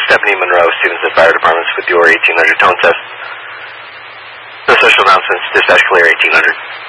Stephanie Monroe, students at fire departments with your 1800 tone test. No social announcements, dispatch clear 1800.